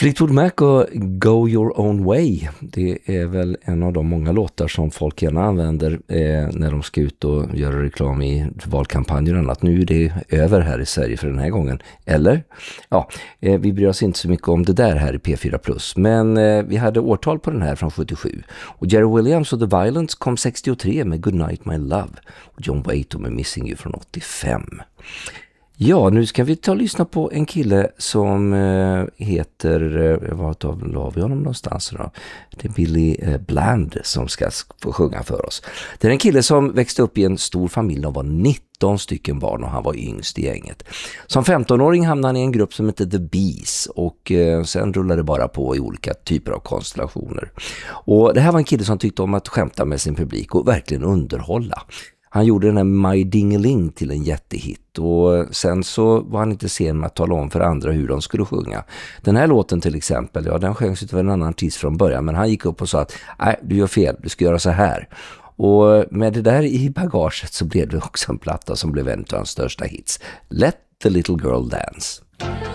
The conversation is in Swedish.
Fleetwood Mac och Go Your Own Way, det är väl en av de många låtar som folk gärna använder när de ska ut och göra reklam i valkampanjer och annat. Nu är det över här i Sverige för den här gången. Eller? Ja, vi bryr oss inte så mycket om det där här i P4+. Men vi hade årtal på den här från 77. Och Jerry Williams och The Violence kom 63 med Good Night My Love. Och John Waito med Missing You från 85. Ja, nu ska vi ta och lyssna på en kille som heter, vad la vi honom någonstans då? Det är Billy Bland som ska få sjunga för oss. Det är en kille som växte upp i en stor familj och var 19 stycken barn och han var yngst i gänget. Som 15-åring hamnade han i en grupp som heter The Bees och sen rullade det bara på i olika typer av konstellationer. Och det här var en kille som tyckte om att skämta med sin publik och verkligen underhålla. Han gjorde den här My Dingeling till en jättehit och sen så var han inte sen med att tala om för andra hur de skulle sjunga. Den här låten till exempel, ja den sjöngs utav en annan artist från början men han gick upp och sa att nej du gör fel, du ska göra så här. Och med det där i bagaget så blev det också en platta som blev en av hans största hits. Let the Little Girl Dance.